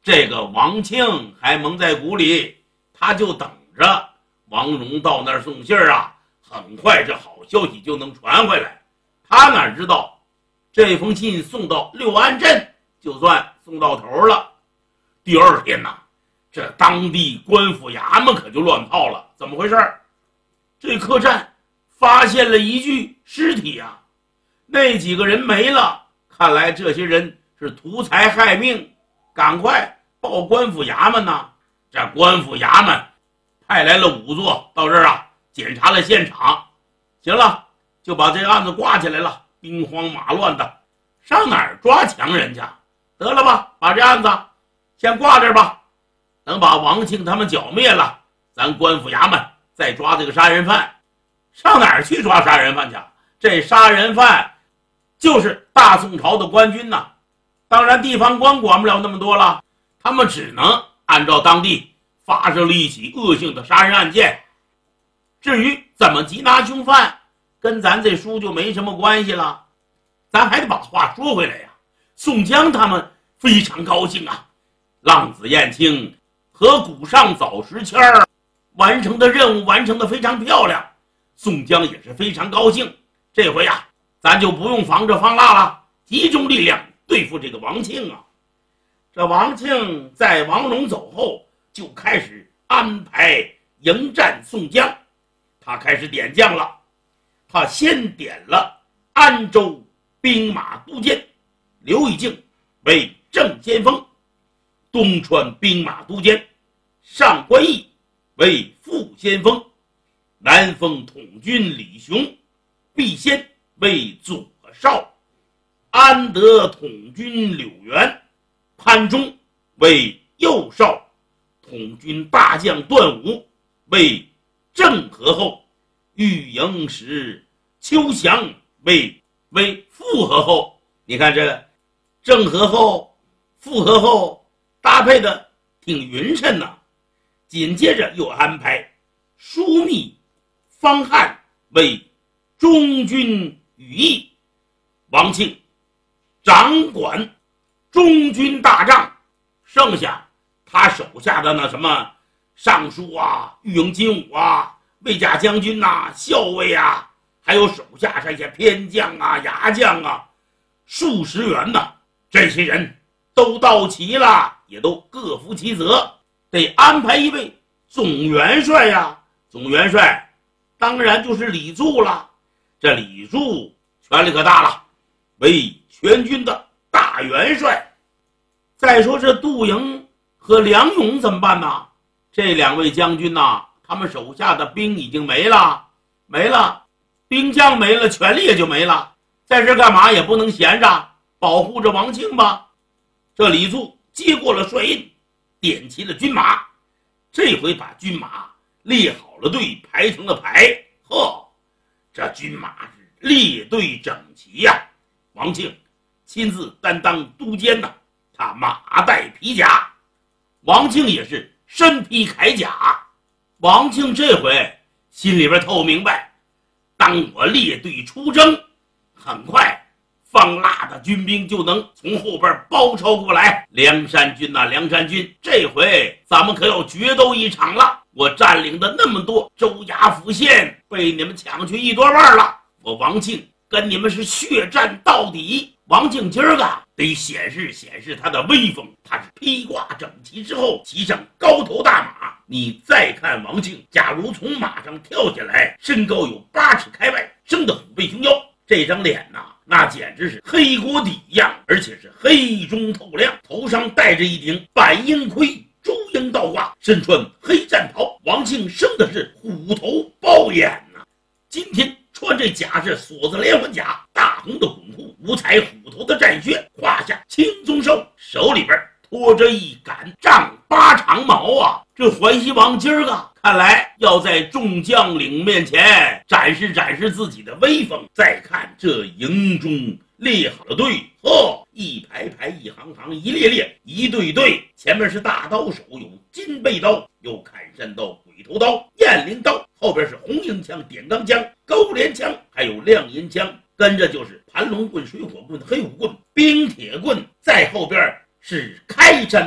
这个王庆还蒙在鼓里，他就等着王戎到那儿送信啊，很快这好消息就能传回来。他哪知道这封信送到六安镇就算送到头了。第二天呢，这当地官府衙门可就乱套了。怎么回事？这客栈发现了一具尸体啊，那几个人没了，看来这些人是图财害命，赶快报官府衙门呐。这官府衙门派来了仵作到这儿啊，检查了现场，行了，就把这案子挂起来了。兵荒马乱的，上哪儿抓强人家？得了吧，把这案子先挂这儿吧，等把王庆他们剿灭了，咱官府衙门再抓这个杀人犯。上哪儿去抓杀人犯去？这杀人犯就是大宋朝的官军呐，当然地方官管不了那么多了，他们只能按照当地发生了一起恶性的杀人案件。至于怎么缉拿凶犯，跟咱这书就没什么关系了。咱还得把话说回来呀，宋江他们非常高兴啊，浪子燕青和古上早时迁完成的任务完成的非常漂亮，宋江也是非常高兴。这回啊，咱就不用防着放辣了，集中力量对付这个王庆啊。这王庆在王戎走后就开始安排迎战宋江，他开始点将了。他先点了安州兵马都监刘以敬为正先锋，东川兵马都监上官义为副先锋，南丰统军李雄、毕先为左少，安德统军柳元、潘忠为右少，统军大将段武为正和后，御营使邱祥为副和后。你看这正和后、副和后搭配的挺匀称呐。紧接着又安排枢密方翰为中军羽翼，王庆掌管中军大帐，剩下他手下的那什么尚书啊、御营金吾啊、卫驾将军啊、校尉啊，还有手下这些偏将啊、牙将啊，数十员呐，这些人都到齐了，也都各负其责，得安排一位总元帅呀。总元帅当然就是李柱了。这李柱权力可大了，为全军的大元帅。再说这杜营和梁勇怎么办呢？这两位将军呐，他们手下的兵已经没了，兵将没了，权力也就没了，在这干嘛也不能闲着，保护着王庆吧。这李柱接过了帅印，点齐了军马，这回把军马列好了队，排成了排。这军马是列队整齐呀。王庆亲自担当都监呐，他马带皮甲，王庆也是身披铠甲。王庆这回心里边透明白，当我列队出征，很快放辣的军兵就能从后边包抄过来。梁山军呐，梁山军，这回咱们可要决斗一场了。我占领的那么多州衙府县被你们抢去一多半了，我王庆跟你们是血战到底。王庆今儿个得显示显示他的威风，他是披挂整齐之后骑上高头大马。你再看王庆，假如从马上跳下来，身高有8尺开外，生得虎背熊腰，这张脸呐，那简直是黑锅底一样，而且是黑中透亮，头上戴着一顶板鹰盔，朱缨倒挂，身穿黑战袍。王庆生的是虎头豹眼呐，今天穿这甲是锁子连环甲，大红的滚裤，五彩虎头的战靴，胯下青鬃兽，手里边拖着一杆丈8长矛啊。这淮西王今儿个看来要在众将领面前展示展示自己的威风。再看这营中列好了队，一排排，一行行，一列列，一队队，前面是大刀手，有金背刀，有砍山刀、鬼头刀、雁翎刀，后边是红缨枪、点钢枪、钩镰枪，还有亮银枪，跟着就是盘龙棍、水火棍、黑虎棍、冰铁棍，在后边是开山